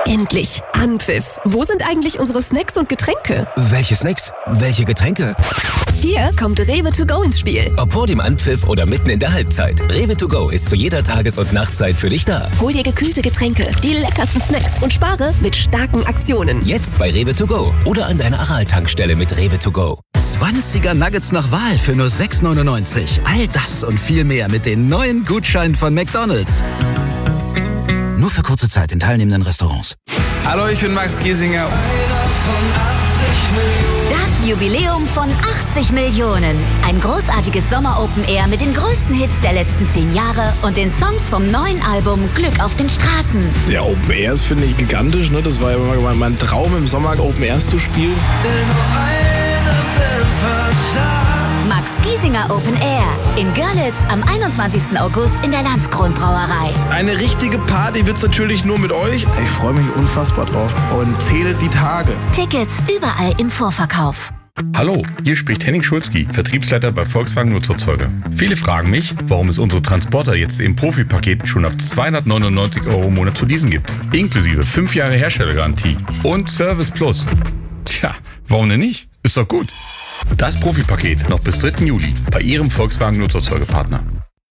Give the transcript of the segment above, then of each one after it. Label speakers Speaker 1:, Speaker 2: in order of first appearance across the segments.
Speaker 1: Endlich. Anpfiff. Wo sind eigentlich unsere Snacks und Getränke?
Speaker 2: Welche Snacks? Welche Getränke?
Speaker 1: Hier kommt Rewe to go ins Spiel.
Speaker 2: Ob vor dem Anpfiff oder mitten in der Halbzeit. Rewe to go ist zu jeder Tages- und Nachtzeit für dich da.
Speaker 1: Hol dir gekühlte Getränke, die leckersten Snacks und spare mit starken Aktionen.
Speaker 2: Jetzt bei Rewe to go oder an deiner Aral-Tankstelle mit Rewe to go.
Speaker 3: 20er Nuggets nach Wahl für nur 6,99. All das und viel mehr mit den neuen Gutscheinen von McDonald's. Nur für kurze Zeit in teilnehmenden Restaurants.
Speaker 4: Hallo, ich bin Max Giesinger.
Speaker 5: Das Jubiläum von 80 Millionen. Ein großartiges Sommer-Open-Air mit den größten Hits der letzten 10 Jahre und den Songs vom neuen Album Glück auf den Straßen.
Speaker 4: Der Open Airs finde ich gigantisch. Ne? Das war ja immer mein Traum, im Sommer Open Airs zu spielen.
Speaker 5: Max Giesinger Open Air in Görlitz am 21. August in der Landskron-Brauerei.
Speaker 4: Eine richtige Party wird's natürlich nur mit euch. Ich freue mich unfassbar drauf und zähle die Tage.
Speaker 5: Tickets überall im Vorverkauf.
Speaker 6: Hallo, hier spricht Henning Schulzky, Vertriebsleiter bei Volkswagen Nutzerzeuger. Viele fragen mich, warum es unsere Transporter jetzt im Profipaket schon ab 299 € im Monat zu leasen gibt. Inklusive 5 Jahre Herstellergarantie und Service Plus. Tja, warum denn nicht? Ist doch gut. Das Profipaket noch bis 3. Juli bei Ihrem Volkswagen Nutzerzeugerpartner.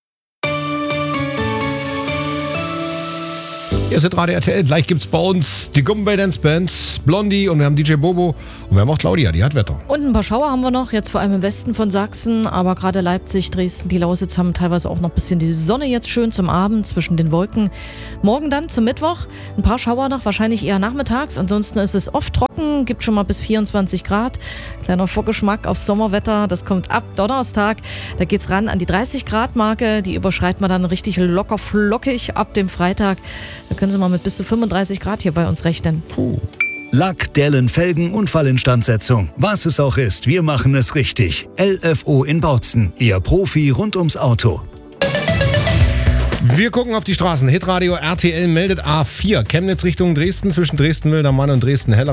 Speaker 7: Hier ist Radio RTL. Gleich gibt's bei uns die Gumbay Dance Band, Blondie und wir haben DJ Bobo und wir haben auch Claudia, die hat Wetter.
Speaker 8: Und ein paar Schauer haben wir noch, jetzt vor allem im Westen von Sachsen, aber gerade Leipzig, Dresden, die Lausitz haben teilweise auch noch ein bisschen die Sonne jetzt schön zum Abend zwischen den Wolken. Morgen dann zum Mittwoch ein paar Schauer noch, wahrscheinlich eher nachmittags, ansonsten ist es oft trocken, gibt schon mal bis 24 Grad. Kleiner Vorgeschmack aufs Sommerwetter, das kommt ab Donnerstag, da geht's ran an die 30 Grad Marke, die überschreitet man dann richtig locker flockig ab dem Freitag. Da können Sie mal mit bis zu 35 Grad hier bei uns rechnen.
Speaker 3: Lack, Dellen, Felgen, Unfallinstandsetzung. Was es auch ist, wir machen es richtig. LFO in Bautzen, Ihr Profi rund ums Auto.
Speaker 7: Wir gucken auf die Straßen. Hitradio RTL meldet A4. Chemnitz Richtung Dresden, zwischen Dresden-Wildermann und Dresden-Heller.